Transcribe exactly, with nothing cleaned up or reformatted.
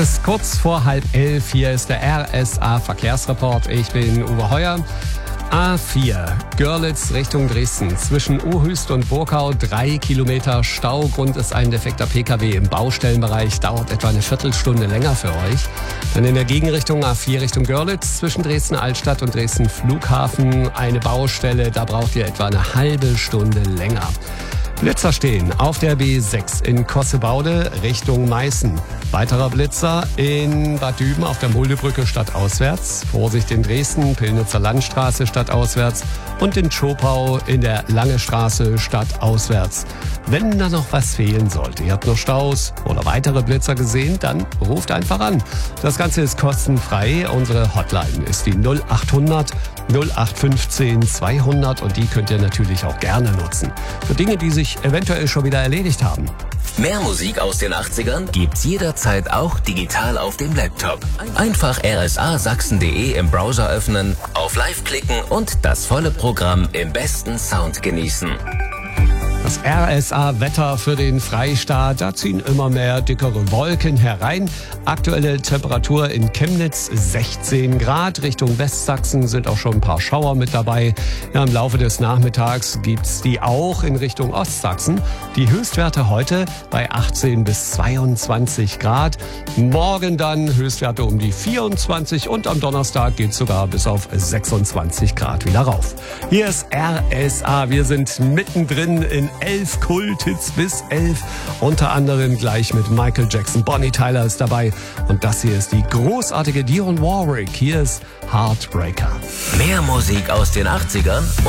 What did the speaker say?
Es ist kurz vor halb elf, hier ist der R S A Verkehrsreport. Ich bin Uwe Heuer. A vier, Görlitz Richtung Dresden. Zwischen Uhüst und Burkau drei Kilometer Stau. Grund ist ein defekter P K W im Baustellenbereich. Dauert etwa eine Viertelstunde länger für euch. Dann in der Gegenrichtung A vier Richtung Görlitz. Zwischen Dresden Altstadt und Dresden Flughafen eine Baustelle. Da braucht ihr etwa eine halbe Stunde länger. Blitzer stehen auf der B sechs in Kossebaude Richtung Meißen. Weiterer Blitzer in Bad Düben auf der Muldebrücke stadtauswärts. Vorsicht in Dresden, Pillnitzer Landstraße stadtauswärts und in Zschopau in der Lange Straße stadtauswärts. Wenn da noch was fehlen sollte, ihr habt noch Staus oder weitere Blitzer gesehen, dann ruft einfach an. Das Ganze ist kostenfrei. Unsere Hotline ist die null acht hundert null acht fünfzehn zweihundert und die könnt ihr natürlich auch gerne nutzen. Für Dinge, die sich eventuell schon wieder erledigt haben. Mehr Musik aus den achtzigern gibt's jederzeit auch digital auf dem Laptop. Einfach r s a sachsen punkt d e im Browser öffnen, auf Live klicken und das volle Programm im besten Sound genießen. Das R S A-Wetter für den Freistaat, da ziehen immer mehr dickere Wolken herein. Aktuelle Temperatur in Chemnitz sechzehn Grad. Richtung Westsachsen sind auch schon ein paar Schauer mit dabei. Ja, im Laufe des Nachmittags gibt's die auch in Richtung Ostsachsen. Die Höchstwerte heute bei achtzehn bis zweiundzwanzig Grad. Morgen dann Höchstwerte um die vierundzwanzig und am Donnerstag geht's sogar bis auf sechsundzwanzig Grad wieder rauf. Hier ist R S A. Wir sind mittendrin in elf Kulthits bis elf. Unter anderem gleich mit Michael Jackson. Bonnie Tyler ist dabei. Und das hier ist die großartige Dionne Warwick. Hier ist Heartbreaker. Mehr Musik aus den achtzigern